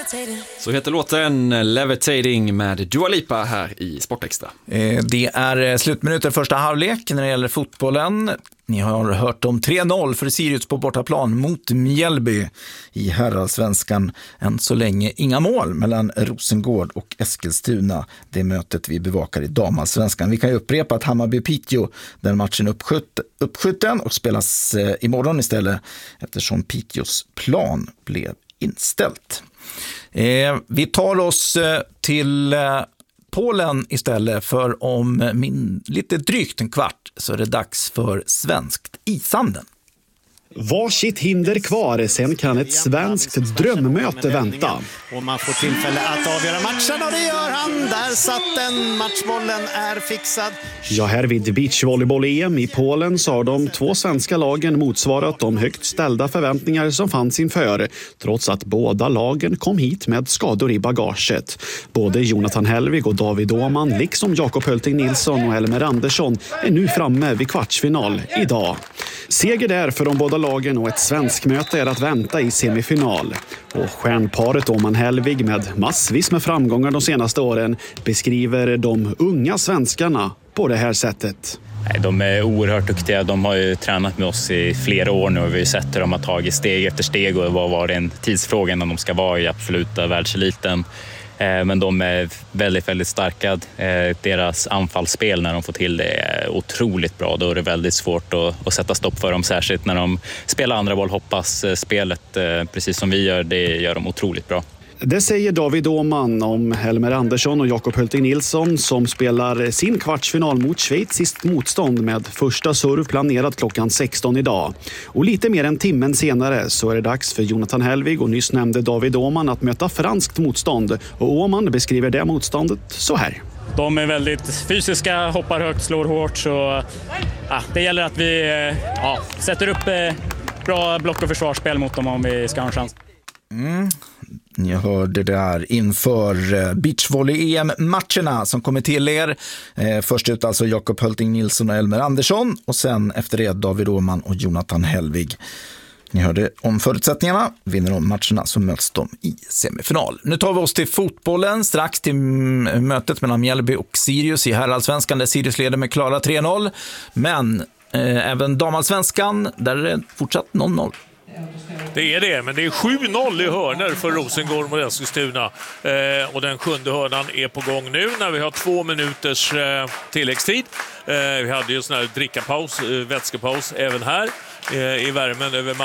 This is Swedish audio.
Så heter låten Levitating med Dua Lipa här i Sportextra. Det är slutminuter första halvlek när det gäller fotbollen. Ni har hört om 3-0 för Sirius på bortaplan mot Mjällby i herrallsvenskan. Än så länge inga mål mellan Rosengård och Eskilstuna. Det mötet vi bevakar i damallsvenskan. Vi kan ju upprepa att Hammarby-Piteå, den matchen uppskjuten och spelas imorgon istället eftersom Piteås plan blev inställt. Vi tar oss till Polen istället, för om lite drygt en kvart så är det dags för svenskt isanden. Varsitt hinder kvar, sen kan ett svenskt drömmöte vänta. Och man får tillfälle att avgöra matchen och det gör han. Där satt den, matchbollen är fixad. Ja, här vid beachvolleyboll-EM i Polen så har de två svenska lagen motsvarat de högt ställda förväntningar som fanns inför. Trots att båda lagen kom hit med skador i bagaget. Både Jonathan Hellvig och David Åhman, liksom Jakob Hölting Nilsson och Elmer Andersson, är nu framme vid kvartsfinal idag. Seger där för de båda lagen och ett svensk möte är att vänta i semifinal. Och stjärnparet Åhman Hellvig med massvis med framgångar de senaste åren beskriver de unga svenskarna på det här sättet. De är oerhört duktiga. De har ju tränat med oss i flera år nu och vi har sett hur de har tagit steg efter steg och vad var det en tidsfråga när de ska vara i absoluta världseliten. Men de är väldigt, väldigt starka. Deras anfallsspel när de får till det är otroligt bra. Då är det väldigt svårt att sätta stopp för dem, särskilt när de spelar andra boll. Hoppas spelet, precis som vi gör, det gör de otroligt bra. Det säger David Åhman om Elmer Andersson och Jakob Hölting Nilsson som spelar sin kvartsfinal mot schweiziskt motstånd med första serv planerad klockan 16 idag. Och lite mer än timmen senare så är det dags för Jonathan Hellvig och nyss nämnde David Åhman att möta franskt motstånd. Och Åhman beskriver det motståndet så här. De är väldigt fysiska, hoppar högt, slår hårt, så det gäller att vi sätter upp bra block- och försvarsspel mot dem om vi ska ha en chans. Ni hörde där inför beachvolley-EM-matcherna som kommer till er. Först ut alltså Jakob Hölting Nilsson och Elmer Andersson och sen efter det David Åhman och Jonathan Hellvig. Ni hörde om förutsättningarna. Vinner de matcherna så möts de i semifinal. Nu tar vi oss till fotbollen, strax till mötet mellan Mjällby och Sirius i herrallsvenskan där Sirius leder med klara 3-0. Men även damallsvenskan där är det fortsatt 0-0. Det är det, men det är 7-0 i hörner för Rosengård mot Eskilstuna. Och den sjunde hörnan är på gång nu när vi har 2 minuters tilläggstid. Vi hade ju sån här drickapaus, vätskepaus även här i värmen över